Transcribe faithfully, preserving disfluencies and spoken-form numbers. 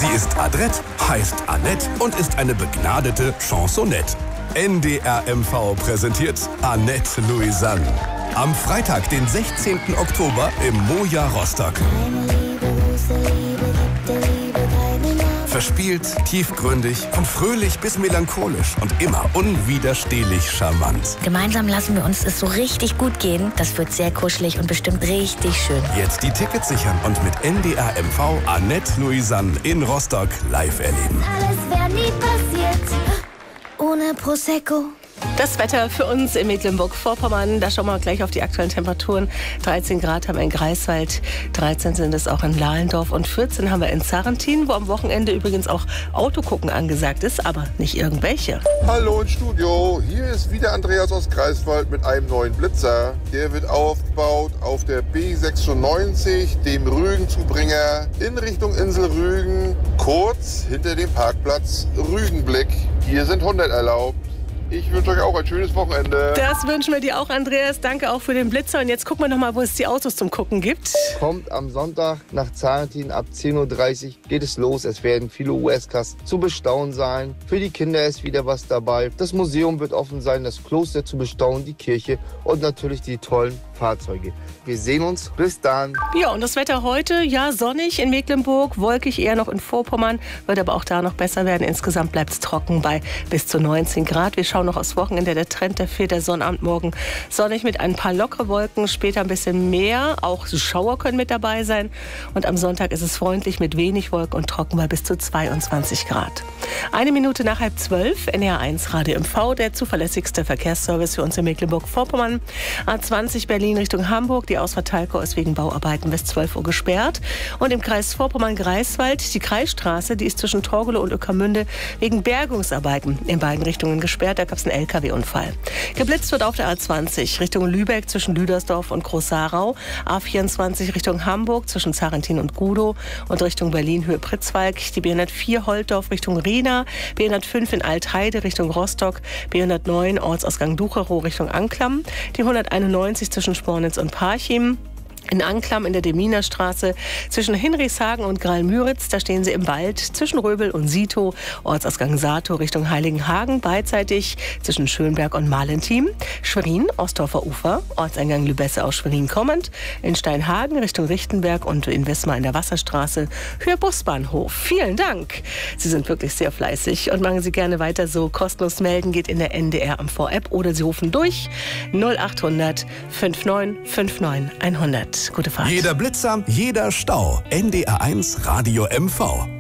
Sie ist adrett, heißt Annette und ist eine begnadete Chansonette. N D R M V präsentiert Annette Louisanne. Am Freitag, den sechzehnten Oktober im Moja Rostock. Verspielt, tiefgründig, von fröhlich bis melancholisch und immer unwiderstehlich charmant. Gemeinsam lassen wir uns es so richtig gut gehen. Das wird sehr kuschelig und bestimmt richtig schön. Jetzt die Tickets sichern und mit N D R M V Annette Louisanne in Rostock live erleben. Alles wäre nie passiert ohne Prosecco. Das Wetter für uns in Mecklenburg-Vorpommern, da schauen wir gleich auf die aktuellen Temperaturen. dreizehn Grad haben wir in Greifswald, dreizehn sind es auch in Lahlendorf und vierzehn haben wir in Sarrentin, wo am Wochenende übrigens auch Autogucken angesagt ist, aber nicht irgendwelche. Hallo im Studio, hier ist wieder Andreas aus Greifswald mit einem neuen Blitzer. Der wird aufgebaut auf der B sechsundneunzig, dem Rügenzubringer in Richtung Insel Rügen, kurz hinter dem Parkplatz Rügenblick. Hier sind hundert erlaubt. Ich wünsche euch auch ein schönes Wochenende. Das wünschen wir dir auch, Andreas. Danke auch für den Blitzer. Und jetzt gucken wir noch mal, wo es die Autos zum Gucken gibt. Kommt am Sonntag nach Sarrentin ab zehn Uhr dreißig geht es los. Es werden viele U S-Cars zu bestaunen sein. Für die Kinder ist wieder was dabei. Das Museum wird offen sein, das Kloster zu bestaunen, die Kirche und natürlich die tollen Fahrzeuge. Wir sehen uns. Bis dann. Ja, und das Wetter heute, ja, sonnig in Mecklenburg, wolkig eher noch in Vorpommern, wird aber auch da noch besser werden. Insgesamt bleibt es trocken bei bis zu neunzehn Grad. Wir schauen noch aufs Wochenende. Der Trend, der fehlt, der Sonnabend morgen sonnig mit ein paar lockere Wolken, später ein bisschen mehr. Auch Schauer können mit dabei sein. Und am Sonntag ist es freundlich mit wenig Wolken und trocken bei bis zu zweiundzwanzig Grad. Eine Minute nach halb zwölf, N D R eins Radio M V, der zuverlässigste Verkehrsservice für uns in Mecklenburg-Vorpommern. A zwanzig Berlin Richtung Hamburg. Die Ausfahrt Talkow ist wegen Bauarbeiten bis zwölf Uhr gesperrt. Und im Kreis Vorpommern-Greifswald, die Kreisstraße, die ist zwischen Torgelow und Ueckermünde wegen Bergungsarbeiten in beiden Richtungen gesperrt. Da gab es einen L K W-Unfall. Geblitzt wird auf der A zwanzig Richtung Lübeck zwischen Lüdersdorf und Groß-Sarau. A vierundzwanzig Richtung Hamburg zwischen Sarrentin und Gudow und Richtung Berlin Höhe Pritzwalk. Die B hundertvier Holtdorf Richtung Rehna. B hundertfünf in Altheide Richtung Rostock. B hundertneun Ortsausgang Ducherow Richtung Anklam. Die hunderteinundneunzig zwischen Spornitz und Parchim. In Anklam in der Deminer Straße zwischen Hinrichshagen und Graal-Müritz, da stehen sie im Wald zwischen Röbel und Sito, Ortsausgang Sato Richtung Heiligenhagen, beidseitig zwischen Schönberg und Malentim, Schwerin, Ostdorfer Ufer, Ortseingang Lübesse aus Schwerin kommend, in Steinhagen Richtung Richtenberg und in Wismar in der Wasserstraße, Höhe Busbahnhof. Vielen Dank. Sie sind wirklich sehr fleißig und machen Sie gerne weiter so. Kostenlos melden geht in der N D R M V-App oder Sie rufen durch null achthundert neunundfünfzig neunundfünfzig hundert. Gute Fahrt. Jeder Blitzer, jeder Stau. N D R eins Radio M V.